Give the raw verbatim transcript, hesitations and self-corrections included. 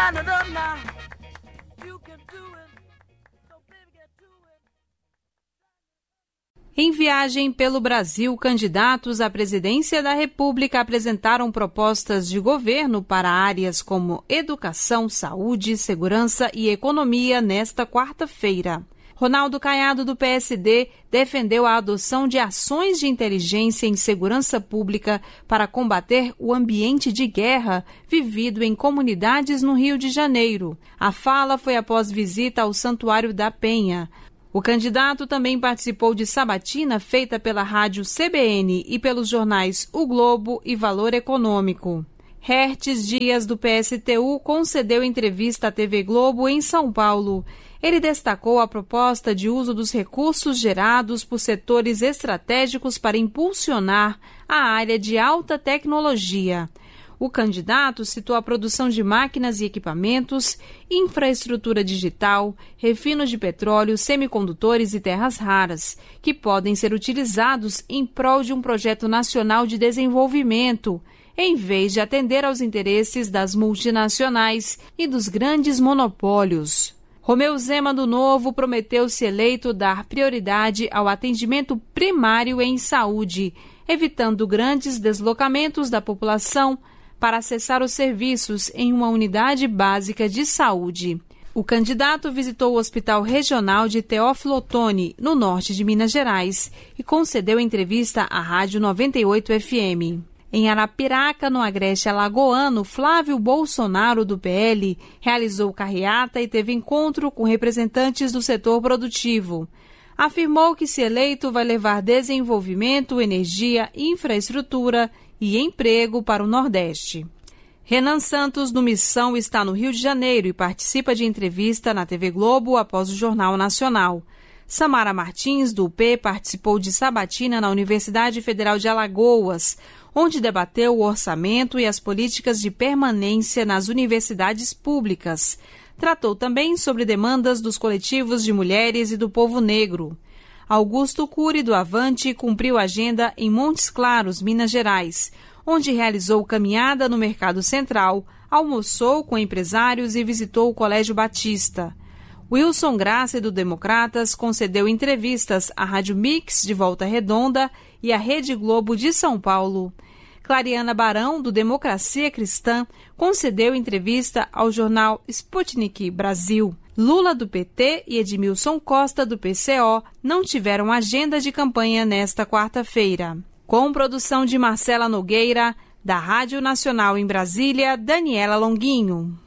line it up now. You can do it. So baby, get to it. Em viagem pelo Brasil, candidatos à presidência da República apresentaram propostas de governo para áreas como educação, saúde, segurança e economia nesta quarta-feira. Ronaldo Caiado, do P S D, defendeu a adoção de ações de inteligência em segurança pública para combater o ambiente de guerra vivido em comunidades no Rio de Janeiro. A fala foi após visita ao Santuário da Penha. O candidato também participou de sabatina feita pela rádio C B N e pelos jornais O Globo e Valor Econômico. Hertz Dias, do P S T U, concedeu entrevista à T V Globo em São Paulo. Ele destacou a proposta de uso dos recursos gerados por setores estratégicos para impulsionar a área de alta tecnologia. O candidato citou a produção de máquinas e equipamentos, infraestrutura digital, refino de petróleo, semicondutores e terras raras, que podem ser utilizados em prol de um projeto nacional de desenvolvimento, em vez de atender aos interesses das multinacionais e dos grandes monopólios. Romeu Zema, do Novo, prometeu, se eleito, dar prioridade ao atendimento primário em saúde, evitando grandes deslocamentos da população para acessar os serviços em uma unidade básica de saúde. O candidato visitou o Hospital Regional de Teófilo Otoni, no norte de Minas Gerais, e concedeu entrevista à Rádio noventa e oito F M. Em Arapiraca, no agreste alagoano, Flávio Bolsonaro, do P L, realizou carreata e teve encontro com representantes do setor produtivo. Afirmou que, se eleito, vai levar desenvolvimento, energia, infraestrutura e emprego para o Nordeste. Renan Santos, do Missão, está no Rio de Janeiro e participa de entrevista na T V Globo após o Jornal Nacional. Samara Martins, do U P, participou de sabatina na Universidade Federal de Alagoas, onde debateu o orçamento e as políticas de permanência nas universidades públicas. Tratou também sobre demandas dos coletivos de mulheres e do povo negro. Augusto Cury, do Avante, cumpriu agenda em Montes Claros, Minas Gerais, onde realizou caminhada no Mercado Central, almoçou com empresários e visitou o Colégio Batista. Wilson Graça, do Democratas, concedeu entrevistas à Rádio Mix de Volta Redonda e à Rede Globo de São Paulo. Clariana Barão, do Democracia Cristã, concedeu entrevista ao jornal Sputnik Brasil. Lula, do P T, e Edmilson Costa, do P C O, não tiveram agenda de campanha nesta quarta-feira. Com produção de Marcela Nogueira, da Rádio Nacional em Brasília, Daniela Longuinho.